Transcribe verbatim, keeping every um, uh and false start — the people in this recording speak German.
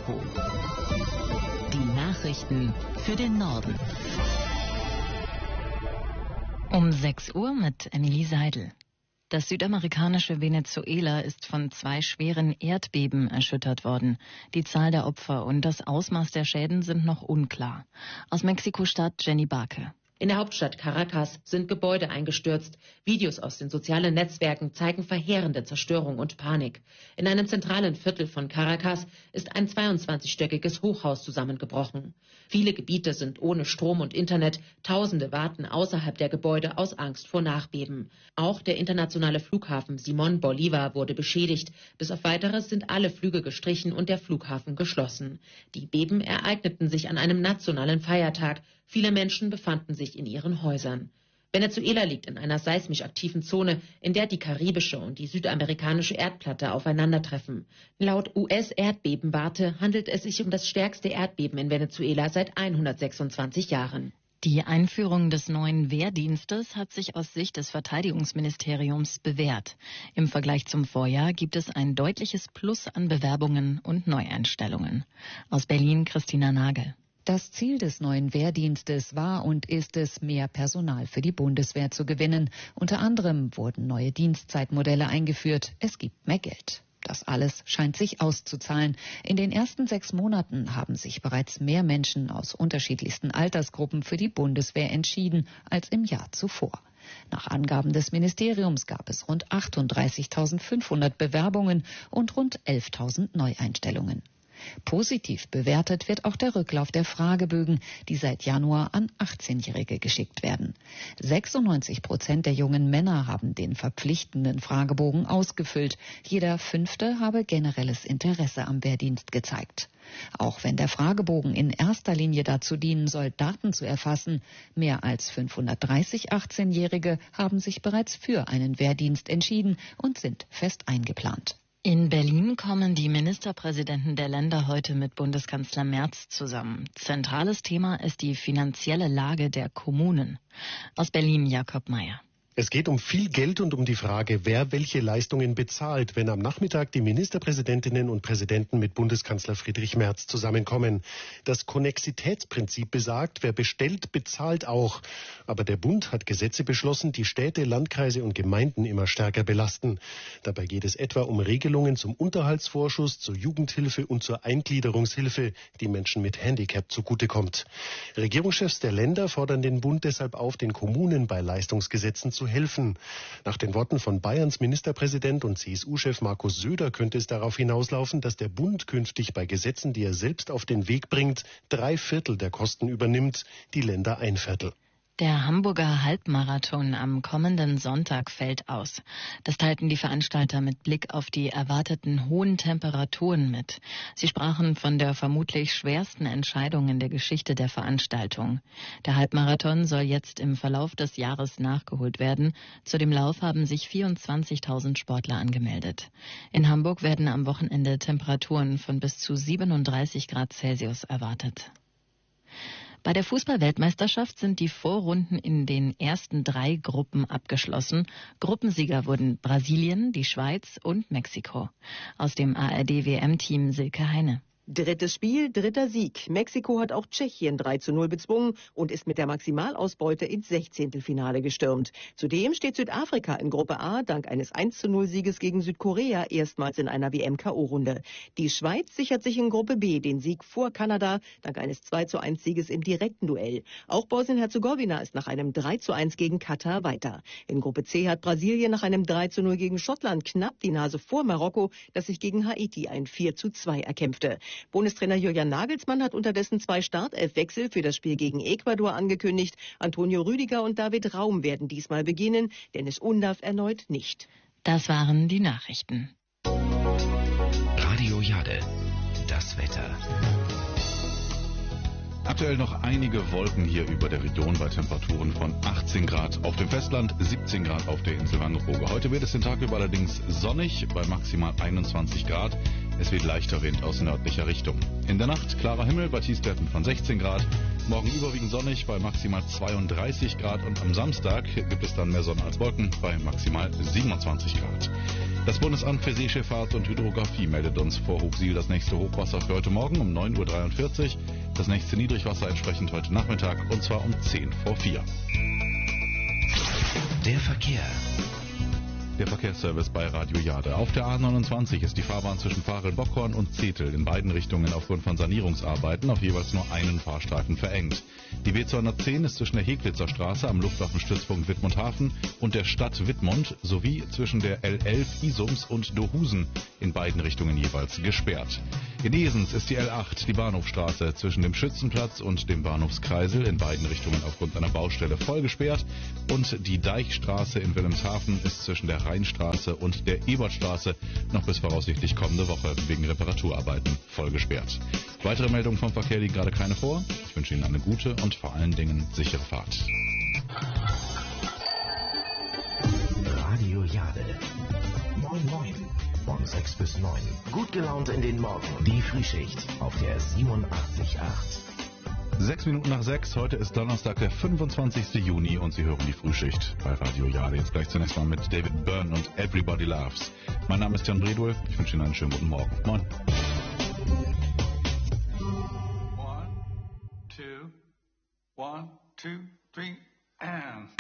Info. Die Nachrichten für den Norden. Um sechs Uhr mit Emily Seidel. Das südamerikanische Venezuela ist von zwei schweren Erdbeben erschüttert worden. Die Zahl der Opfer und das Ausmaß der Schäden sind noch unklar. Aus Mexiko-Stadt Jenny Barke. In der Hauptstadt Caracas sind Gebäude eingestürzt. Videos aus den sozialen Netzwerken zeigen verheerende Zerstörung und Panik. In einem zentralen Viertel von Caracas ist ein zweiundzwanzigstöckiges Hochhaus zusammengebrochen. Viele Gebiete sind ohne Strom und Internet. Tausende warten außerhalb der Gebäude aus Angst vor Nachbeben. Auch der internationale Flughafen Simón Bolívar wurde beschädigt. Bis auf Weiteres sind alle Flüge gestrichen und der Flughafen geschlossen. Die Beben ereigneten sich an einem nationalen Feiertag. Viele Menschen befanden sich in ihren Häusern. Venezuela liegt in einer seismisch aktiven Zone, in der die karibische und die südamerikanische Erdplatte aufeinandertreffen. Laut U S-Erdbebenwarte handelt es sich um das stärkste Erdbeben in Venezuela seit hundertsechsundzwanzig Jahren. Die Einführung des neuen Wehrdienstes hat sich aus Sicht des Verteidigungsministeriums bewährt. Im Vergleich zum Vorjahr gibt es ein deutliches Plus an Bewerbungen und Neueinstellungen. Aus Berlin Christina Nagel. Das Ziel des neuen Wehrdienstes war und ist es, mehr Personal für die Bundeswehr zu gewinnen. Unter anderem wurden neue Dienstzeitmodelle eingeführt. Es gibt mehr Geld. Das alles scheint sich auszuzahlen. In den ersten sechs Monaten haben sich bereits mehr Menschen aus unterschiedlichsten Altersgruppen für die Bundeswehr entschieden als im Jahr zuvor. Nach Angaben des Ministeriums gab es rund achtunddreißigtausendfünfhundert Bewerbungen und rund elftausend Neueinstellungen. Positiv bewertet wird auch der Rücklauf der Fragebögen, die seit Januar an achtzehnjährige geschickt werden. sechsundneunzig Prozent der jungen Männer haben den verpflichtenden Fragebogen ausgefüllt. Jeder Fünfte habe generelles Interesse am Wehrdienst gezeigt. Auch wenn der Fragebogen in erster Linie dazu dienen soll, Daten zu erfassen, mehr als fünfhundertdreißig achtzehnjährige haben sich bereits für einen Wehrdienst entschieden und sind fest eingeplant. In Berlin kommen die Ministerpräsidenten der Länder heute mit Bundeskanzler Merz zusammen. Zentrales Thema ist die finanzielle Lage der Kommunen. Aus Berlin Jakob Mayer. Es geht um viel Geld und um die Frage, wer welche Leistungen bezahlt, wenn am Nachmittag die Ministerpräsidentinnen und Präsidenten mit Bundeskanzler Friedrich Merz zusammenkommen. Das Konnexitätsprinzip besagt, wer bestellt, bezahlt auch. Aber der Bund hat Gesetze beschlossen, die Städte, Landkreise und Gemeinden immer stärker belasten. Dabei geht es etwa um Regelungen zum Unterhaltsvorschuss, zur Jugendhilfe und zur Eingliederungshilfe, die Menschen mit Handicap zugutekommt. Regierungschefs der Länder fordern den Bund deshalb auf, den Kommunen bei Leistungsgesetzen zu helfen. Nach den Worten von Bayerns Ministerpräsident und C S U-Chef Markus Söder könnte es darauf hinauslaufen, dass der Bund künftig bei Gesetzen, die er selbst auf den Weg bringt, drei Viertel der Kosten übernimmt, die Länder ein Viertel. Der Hamburger Halbmarathon am kommenden Sonntag fällt aus. Das teilten die Veranstalter mit Blick auf die erwarteten hohen Temperaturen mit. Sie sprachen von der vermutlich schwersten Entscheidung in der Geschichte der Veranstaltung. Der Halbmarathon soll jetzt im Verlauf des Jahres nachgeholt werden. Zu dem Lauf haben sich vierundzwanzigtausend Sportler angemeldet. In Hamburg werden am Wochenende Temperaturen von bis zu siebenunddreißig Grad Celsius erwartet. Bei der Fußball-Weltmeisterschaft sind die Vorrunden in den ersten drei Gruppen abgeschlossen. Gruppensieger wurden Brasilien, die Schweiz und Mexiko. Aus dem A R D-W M-Team Silke Heine. Drittes Spiel, dritter Sieg. Mexiko hat auch Tschechien drei zu null bezwungen und ist mit der Maximalausbeute ins Sechzehntelfinale gestürmt. Zudem steht Südafrika in Gruppe A dank eines eins zu null Sieges gegen Südkorea erstmals in einer W M-K O-Runde. Die Schweiz sichert sich in Gruppe B den Sieg vor Kanada dank eines zwei zu eins Sieges im direkten Duell. Auch Bosnien-Herzegowina ist nach einem drei zu eins gegen Katar weiter. In Gruppe C hat Brasilien nach einem drei zu null gegen Schottland knapp die Nase vor Marokko, das sich gegen Haiti ein vier zu zwei erkämpfte. Bundestrainer Julian Nagelsmann hat unterdessen zwei Startelfwechsel für das Spiel gegen Ecuador angekündigt. Antonio Rüdiger und David Raum werden diesmal beginnen, Dennis Undaff erneut nicht. Das waren die Nachrichten. Radio Jade, das Wetter. Aktuell noch einige Wolken hier über der Region bei Temperaturen von achtzehn Grad auf dem Festland, siebzehn Grad auf der Insel Wangerooge. Heute wird es den Tag über allerdings sonnig bei maximal einundzwanzig Grad. Es weht leichter Wind aus nördlicher Richtung. In der Nacht klarer Himmel bei Tiefstwerten von sechzehn Grad. Morgen überwiegend sonnig bei maximal zweiunddreißig Grad und am Samstag gibt es dann mehr Sonne als Wolken bei maximal siebenundzwanzig Grad. Das Bundesamt für Seeschifffahrt und Hydrographie meldet uns vor Hochsiel das nächste Hochwasser für heute Morgen um neun Uhr dreiundvierzig, das nächste Niedrigwasser entsprechend heute Nachmittag und zwar um zehn vor vier. Der Verkehr. Der Verkehrsservice bei Radio Jade. Auf der A neunundzwanzig ist die Fahrbahn zwischen Farel-Bockhorn und Zetel in beiden Richtungen aufgrund von Sanierungsarbeiten auf jeweils nur einen Fahrstreifen verengt. Die B zweihundertzehn ist zwischen der Heglitzer Straße am Luftwaffenstützpunkt Wittmund-Hafen und der Stadt Wittmund sowie zwischen der L elf Isums und Dohusen in beiden Richtungen jeweils gesperrt. In Esens ist die L acht, die Bahnhofstraße, zwischen dem Schützenplatz und dem Bahnhofskreisel in beiden Richtungen aufgrund einer Baustelle voll gesperrt und die Deichstraße in Wilhelmshaven ist zwischen der Rheinstraße und der Ebertstraße noch bis voraussichtlich kommende Woche wegen Reparaturarbeiten voll gesperrt. Weitere Meldungen vom Verkehr liegen gerade keine vor. Ich wünsche Ihnen eine gute und vor allen Dingen sichere Fahrt. Radio Jade. Moin Moin. Von sechs bis neun. Gut gelaunt in den Morgen. Die Frühschicht auf der siebenundachtzig Komma acht. Sechs Minuten nach sechs, heute ist Donnerstag, der fünfundzwanzigste Juni und Sie hören die Frühschicht bei Radio Jade. Jetzt gleich zunächst mal mit David Byrne und Everybody Loves. Mein Name ist Jan Bredulf, ich wünsche Ihnen einen schönen guten Morgen. Moin. One, two, one, two, three, and...